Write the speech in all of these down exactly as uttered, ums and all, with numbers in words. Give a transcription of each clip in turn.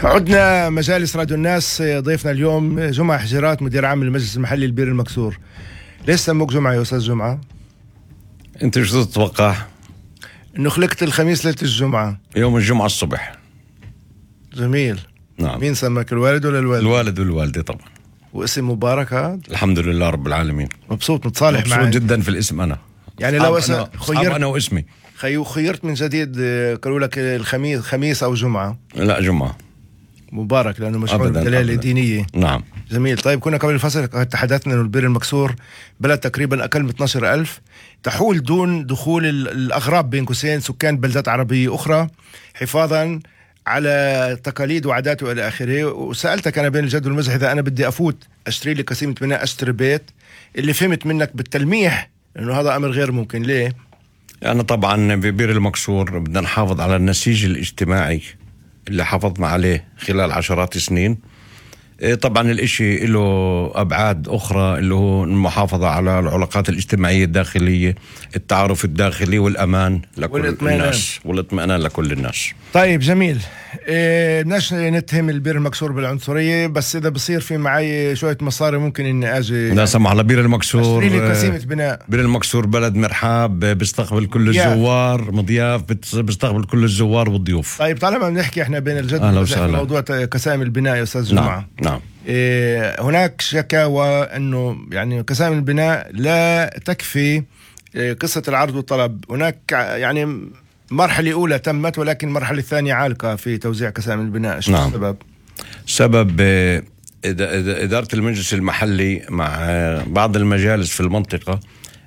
عدنا مجالس راديو الناس. ضيفنا اليوم جمعة حجرات، مدير عام المجلس المحلي البير المكسور. ليش سموك جمعة يا أستاذ جمعة؟ أنت شو تتوقع؟ إنه خلقت الخميس ليلة الجمعة، يوم الجمعة الصبح. جميل. نعم. مين سمك، الوالد ولا الوالد؟ الوالد والوالدة طبعا. واسم مبارك هذا؟ الحمد لله رب العالمين. مبسوط متصالح معي؟ مبسوط جدا في الاسم أنا. يعني لو أنا خيرت أنا واسمي خيو خيرت من جديد قالوا لك الخميس خميس أو جمعة؟ لا جمعة. مبارك لأنه مشهور بدلالة دينية. نعم. جميل. طيب كنا قبل الفصل تحدثنا إنه البير المكسور بلد تقريبا أقل من اثني عشر ألف، تحول دون دخول الأغراب بين قوسين سكان بلدات عربية أخرى، حفاظا على تقاليد وعادات وإلى آخره. وسألتك أنا بين الجد والمزح إذا أنا بدي أفوت أشتري لي قسيمة بناء، أشتري بيت، اللي فهمت منك بالتلميح إنه هذا أمر غير ممكن. ليه؟ يعني طبعا ببير المكسور بدنا نحافظ على النسيج الاجتماعي اللي حافظنا عليه خلال عشرات السنين. طبعا الاشي له أبعاد أخرى اللي هو المحافظة على العلاقات الاجتماعية الداخلية، التعارف الداخلي والأمان لكل الناس والاطمئنان لكل الناس. طيب جميل. إيه بدناش نتهم البير المكسور بالعنصرية، بس إذا بصير في معي شوية مصاري ممكن إني أجي لا سمح الله. بير المكسور أشتري لي قسيمة بناء. بير المكسور بلد مرحب، بيستقبل كل الزوار، مضياف بيستقبل كل الزوار والضيوف. طيب طالما بنحكي إحنا بين الجد والمزح في موضوع قسائم البناء يا أستاذ جمعة. نعم. نعم. إيه هناك شكاوى إنه يعني قسائم البناء لا تكفي إيه قصة العرض والطلب. هناك يعني مرحلة أولى تمت، ولكن المرحلة الثانية عالقة في توزيع قسائم البناء. شو نعم. السبب؟ سبب إدارة المجلس المحلي مع بعض المجالس في المنطقة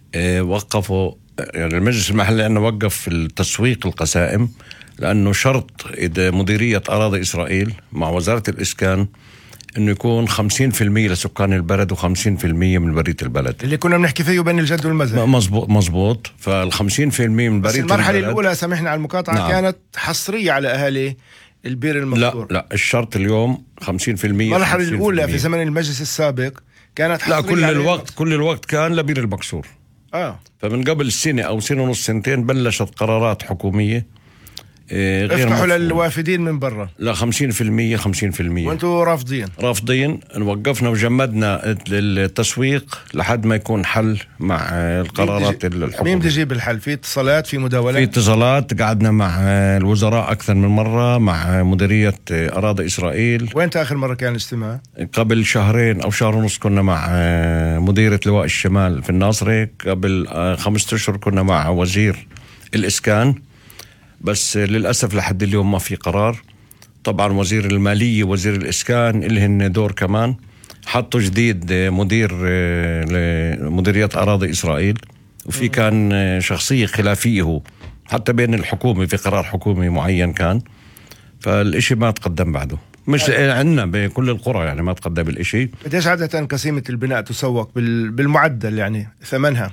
وقفوا، يعني المجلس المحلي أنه وقف التسويق القسائم، لأنه شرط إذا مديرية أراضي إسرائيل مع وزارة الإسكان إنه يكون خمسين في المية لسكان البلد وخمسين في المية من برية البلد، اللي كنا بنحكي فيه بين الجد والمزح. مزبوط مزبوط. فالخمسين في المية من برية البلد. المرحلة الأولى سامحنا على المقاطعة. نعم. كانت حصرية على أهالي البير المكسور. لا لا الشرط اليوم خمسين في المية. المرحلة الأولى في زمن المجلس السابق كانت حصرية. لا كل الوقت كل الوقت كان لبير المكسور. آه. فمن قبل سنة أو سنة ونص سنتين بلشت قرارات حكومية إيه غير افتحوا للوافدين من برا. لا خمسين في المية خمسين في المية. وانتوا رافضين؟ رافضين. وقفنا وجمدنا التسويق لحد ما يكون حل مع القرارات الحكومية. مين بدي يجيب الحل؟ في اتصالات، في مداولات؟ في اتصالات، قعدنا مع الوزراء أكثر من مرة، مع مديرية أراضي إسرائيل. وين آخر مرة كان الاجتماع؟ قبل شهرين أو شهر ونص كنا مع مديرة لواء الشمال في الناصرة. قبل خمسة أشهر كنا مع وزير الإسكان، بس للأسف لحد اليوم ما في قرار. طبعا وزير المالية وزير الإسكان اللي هن دور كمان. حطوا جديد مدير لمديرية أراضي إسرائيل، وفي كان شخصية خلافية هو حتى بين الحكومة، في قرار حكومي معين كان، فالإشي ما تقدم بعده. مش عندنا بكل القرى يعني ما تقدم الإشي. قديش عادة قسيمة البناء تسوق بالمعدل يعني ثمنها؟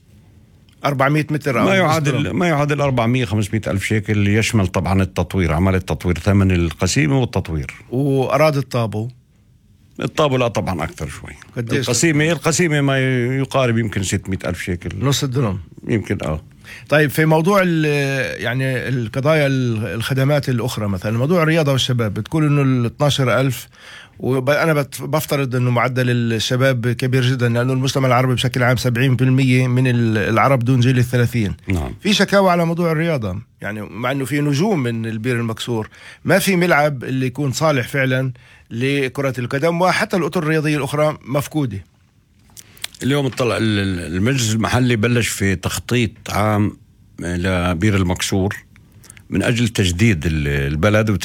أربعمية متر ما يعادل ما يعادل أربعمية خمسمية ألف شيكل، يشمل طبعا التطوير، عمل التطوير، ثمن القسيمة والتطوير. وأراضي الطابو؟ الطابو لا طبعا أكثر شوي. القسيمة القسيمة ما يقارب يمكن ستمية ألف شيكل، نص الدرهم يمكن. آه طيب في موضوع يعني القضايا الخدمات الأخرى، مثلا موضوع الرياضة والشباب، بتقول إنه ال اثني عشر ألف، وأنا بفترض أنه معدل الشباب كبير جدا، لأنه المجتمع العربي بشكل عام سبعين بالمية من العرب دون جيل الثلاثين. نعم. في شكاوى على موضوع الرياضة، يعني مع أنه في نجوم من البير المكسور ما في ملعب اللي يكون صالح فعلا لكرة القدم، وحتى الأطر الرياضية الأخرى مفقودة. اليوم طلع المجلس المحلي بلش في تخطيط عام لبير المكسور من أجل تجديد البلد